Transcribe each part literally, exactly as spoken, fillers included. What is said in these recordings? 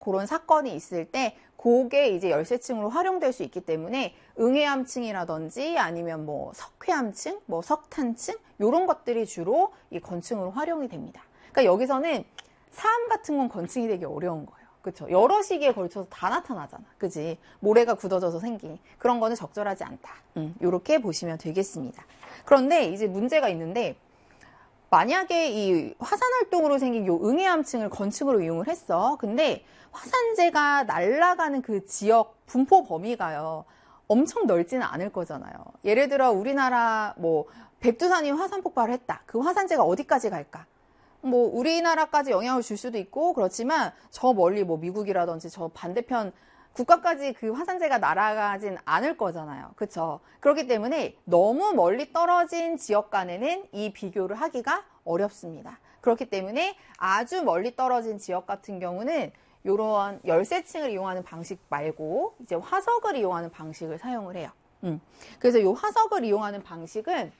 그런 사건이 있을 때 그게 이제 열쇠층으로 활용될 수 있기 때문에 응해암층이라든지 아니면 뭐 석회암층, 뭐 석탄층 이런 것들이 주로 이 건층으로 활용이 됩니다. 그러니까 여기서는 사암 같은 건 건층이 되기 어려운 거예요. 그렇죠? 여러 시기에 걸쳐서 다 나타나잖아. 그지? 모래가 굳어져서 생긴 그런 거는 적절하지 않다. 음, 이렇게 보시면 되겠습니다. 그런데 이제 문제가 있는데 만약에 이 화산 활동으로 생긴 요 응해암층을 건층으로 이용을 했어. 근데 화산재가 날아가는 그 지역 분포 범위가요. 엄청 넓지는 않을 거잖아요. 예를 들어 우리나라 뭐 백두산이 화산 폭발을 했다. 그 화산재가 어디까지 갈까? 뭐 우리나라까지 영향을 줄 수도 있고 그렇지만 저 멀리 뭐 미국이라든지 저 반대편 국가까지 그 화산재가 날아가진 않을 거잖아요. 그렇죠? 그렇기 때문에 너무 멀리 떨어진 지역 간에는 이 비교를 하기가 어렵습니다. 그렇기 때문에 아주 멀리 떨어진 지역 같은 경우는 이런 열쇠층을 이용하는 방식 말고 이제 화석을 이용하는 방식을 사용을 해요. 음. 그래서 이 화석을 이용하는 방식은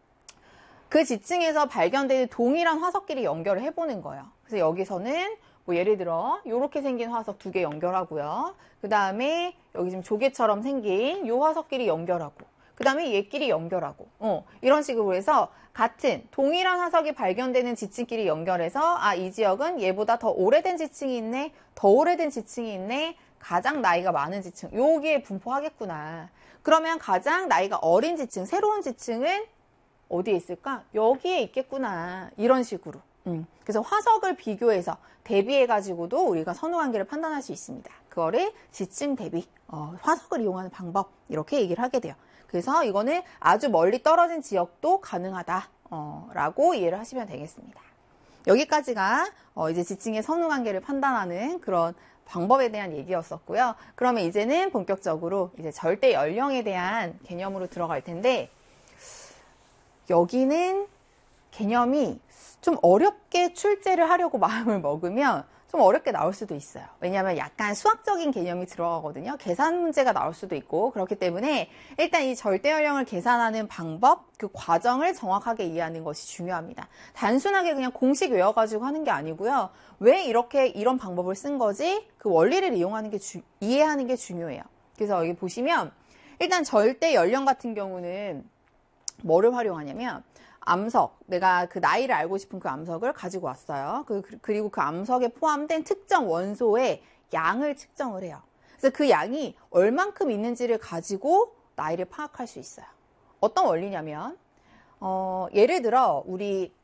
그 지층에서 발견되는 동일한 화석끼리 연결을 해보는 거예요. 그래서 여기서는 뭐 예를 들어 이렇게 생긴 화석 두 개 연결하고요. 그 다음에 여기 지금 조개처럼 생긴 이 화석끼리 연결하고 그 다음에 얘끼리 연결하고 어, 이런 식으로 해서 같은 동일한 화석이 발견되는 지층끼리 연결해서 아, 이 지역은 얘보다 더 오래된 지층이 있네, 더 오래된 지층이 있네, 가장 나이가 많은 지층 여기에 분포하겠구나. 그러면 가장 나이가 어린 지층, 새로운 지층은 어디에 있을까? 여기에 있겠구나. 이런 식으로. 음. 그래서 화석을 비교해서 대비해가지고도 우리가 선후관계를 판단할 수 있습니다. 그거를 지층 대비, 어, 화석을 이용하는 방법 이렇게 얘기를 하게 돼요. 그래서 이거는 아주 멀리 떨어진 지역도 가능하다 어, 라고 이해를 하시면 되겠습니다. 여기까지가 어, 이제 지층의 선후관계를 판단하는 그런 방법에 대한 얘기였었고요. 그러면 이제는 본격적으로 이제 절대 연령에 대한 개념으로 들어갈 텐데 여기는 개념이 좀 어렵게 출제를 하려고 마음을 먹으면 좀 어렵게 나올 수도 있어요. 왜냐하면 약간 수학적인 개념이 들어가거든요. 계산 문제가 나올 수도 있고 그렇기 때문에 일단 이 절대 연령을 계산하는 방법, 그 과정을 정확하게 이해하는 것이 중요합니다. 단순하게 그냥 공식 외워가지고 하는 게 아니고요. 왜 이렇게 이런 방법을 쓴 거지? 그 원리를 이용하는 게 주, 이해하는 게 중요해요. 그래서 여기 보시면 일단 절대 연령 같은 경우는 뭐를 활용하냐면 암석, 내가 그 나이를 알고 싶은 그 암석을 가지고 왔어요. 그, 그리고 그 암석에 포함된 특정 원소의 양을 측정을 해요. 그래서 그 양이 얼만큼 있는지를 가지고 나이를 파악할 수 있어요. 어떤 원리냐면 어, 예를 들어 우리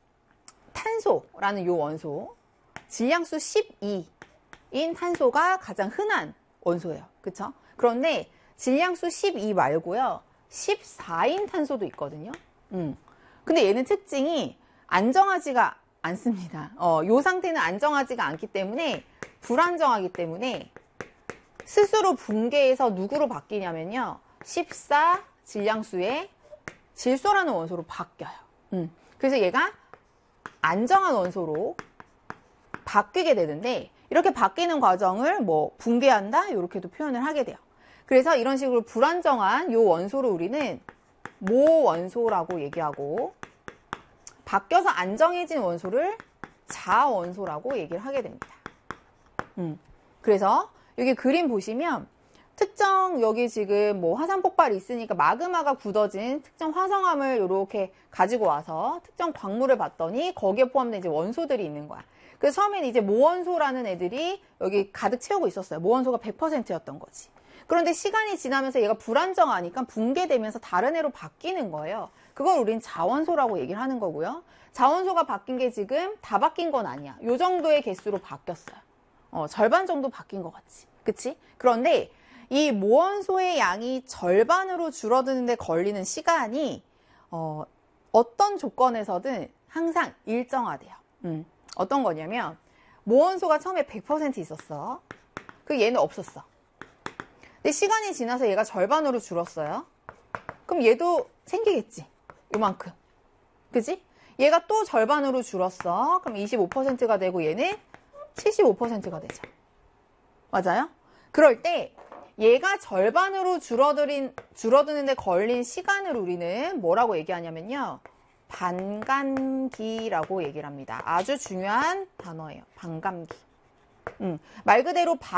탄소라는 이 원소, 질량수 십이인 탄소가 가장 흔한 원소예요. 그쵸? 그런데 질량수 십이 말고요. 십사인 탄소도 있거든요. 음. 근데 얘는 특징이 안정하지가 않습니다. 어, 이 상태는 안정하지가 않기 때문에 불안정하기 때문에 스스로 붕괴해서 누구로 바뀌냐면요. 십사 질량수의 질소라는 원소로 바뀌어요. 음. 그래서 얘가 안정한 원소로 바뀌게 되는데 이렇게 바뀌는 과정을 뭐 붕괴한다 이렇게도 표현을 하게 돼요. 그래서 이런 식으로 불안정한 이 원소를 우리는 모원소라고 얘기하고 바뀌어서 안정해진 원소를 자원소라고 얘기를 하게 됩니다. 음. 그래서 여기 그림 보시면 특정 여기 지금 뭐 화산 폭발이 있으니까 마그마가 굳어진 특정 화성암을 이렇게 가지고 와서 특정 광물을 봤더니 거기에 포함된 이제 원소들이 있는 거야. 그래서 처음에는 이제 모원소라는 애들이 여기 가득 채우고 있었어요. 모원소가 백 퍼센트였던 거지. 그런데 시간이 지나면서 얘가 불안정하니까 붕괴되면서 다른 애로 바뀌는 거예요. 그걸 우린 자원소라고 얘기를 하는 거고요. 자원소가 바뀐 게 지금 다 바뀐 건 아니야. 요 정도의 개수로 바뀌었어요. 어, 절반 정도 바뀐 것 같지. 그치? 그런데 이 모원소의 양이 절반으로 줄어드는데 걸리는 시간이 어, 어떤 조건에서든 항상 일정하대요. 음, 어떤 거냐면 모원소가 처음에 백 퍼센트 있었어. 그 얘는 없었어. 근데 시간이 지나서 얘가 절반으로 줄었어요. 그럼 얘도 생기겠지. 요만큼. 그지? 얘가 또 절반으로 줄었어. 그럼 이십오 퍼센트가 되고 얘는 칠십오 퍼센트가 되죠. 맞아요? 그럴 때 얘가 절반으로 줄어들인, 줄어드는데 걸린 시간을 우리는 뭐라고 얘기하냐면요. 반감기라고 얘기를 합니다. 아주 중요한 단어예요. 반감기. 음, 말 그대로